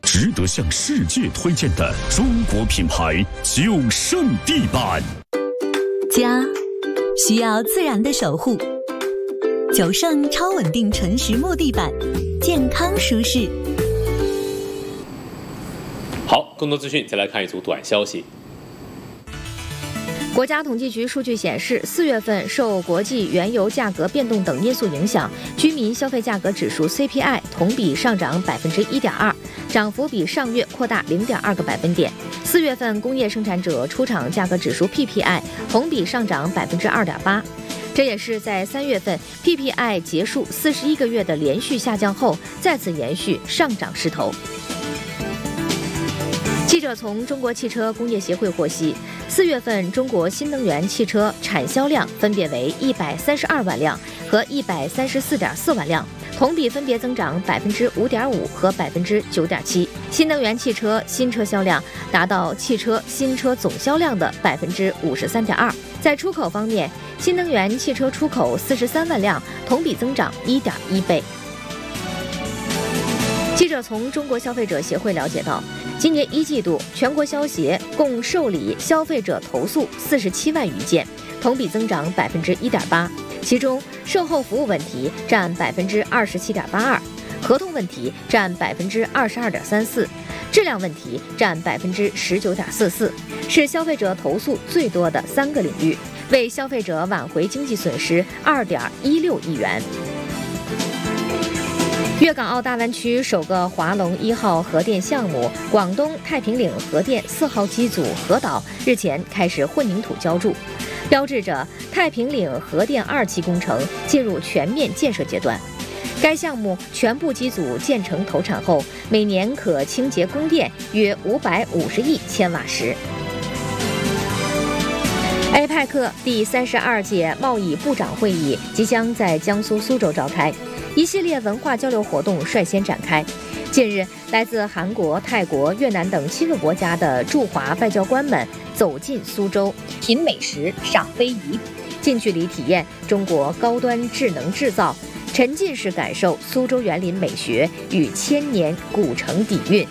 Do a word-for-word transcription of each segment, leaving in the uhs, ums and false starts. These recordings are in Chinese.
值得向世界推荐的中国品牌九胜地板。 家需要自然的守护，九胜超稳定纯实木地板，健康舒适。 好，更多资讯再来看一组短消息。 国家统计局数据显示，四月份受国际原油价格变动等因素影响，居民消费价格指数 C P I 同比上涨百分之一点二，涨幅比上月扩大零点二个百分点。四月份工业生产者出厂价格指数 P P I 同比上涨百分之二点八，这也是在三月份 P P I 结束四十一个月的连续下降后，再次延续上涨势头。记者从中国汽车工业协会获悉，四月份中国新能源汽车产销量分别为一百三十二万辆和一百三十四点四万辆，同比分别增长百分之五点五和百分之九点七。新能源汽车新车销量达到汽车新车总销量的百分之五十三点二。在出口方面，新能源汽车出口四十三万辆，同比增长一点一倍。记者从中国消费者协会了解到，今年一季度全国消协共受理消费者投诉四十七万余件，同比增长百分之一点八。其中，售后服务问题占百分之二十七点八二，合同问题占百分之二十二点三四，质量问题占百分之十九点四四，是消费者投诉最多的三个领域，为消费者挽回经济损失二点一六亿元。粤港澳大湾区首个华龙一号核电项目广东太平岭核电四号机组核岛日前开始混凝土浇筑，标志着太平岭核电二期工程进入全面建设阶段。该项目全部机组建成投产后，每年可清洁供电约五百五十亿千瓦时。A P E C 第三十二届贸易部长会议即将在江苏苏州召开，一系列文化交流活动率先展开。近日，来自韩国、泰国、越南等七个国家的驻华外交官们走进苏州，品美食、赏非遗，近距离体验中国高端智能制造，沉浸式感受苏州园林美学与千年古城底蕴。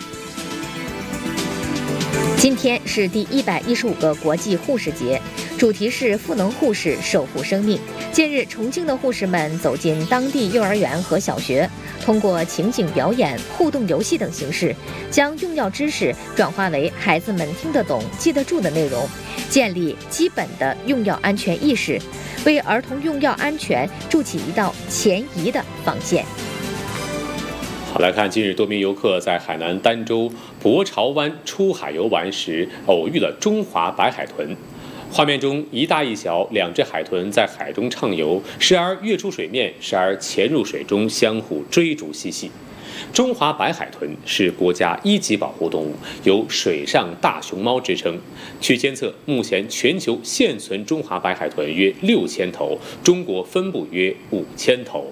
今天是第一百一十五个国际护士节，主题是赋能护士，守护生命。近日，重庆的护士们走进当地幼儿园和小学，通过情景表演、互动游戏等形式，将用药知识转化为孩子们听得懂、记得住的内容，建立基本的用药安全意识，为儿童用药安全筑起一道前移的防线。 好，来看今日多名游客在海南儋州博潮湾出海游玩时，偶遇了中华白海豚。画面中，一大一小两只海豚在海中畅游，时而跃出水面，时而潜入水中，相互追逐嬉戏。中华白海豚是国家一级保护动物，有水上大熊猫之称。据监测，目前全球现存中华白海豚约六千头，中国分布约五千头。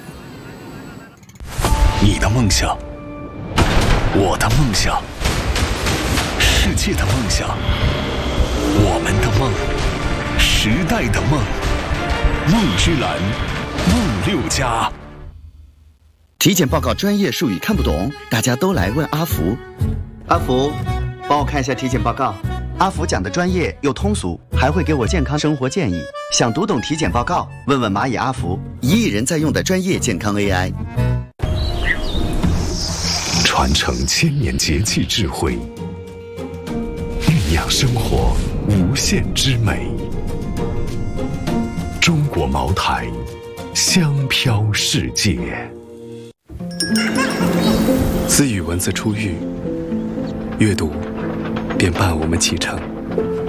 你的梦想，我的梦想，世界的梦想，我们的梦，时代的梦，梦之蓝，梦六家。 体检报告专业术语看不懂，大家都来问阿福。 阿福，帮我看一下体检报告。阿福讲的专业又通俗，还会给我健康生活建议。想读懂体检报告，问问蚂蚁阿福， 一亿人在用的专业健康 A I。 传承千年节气智慧，酝酿生活无限之美。中国茅台，香飘世界。 自与文字出狱，阅读便伴我们启程。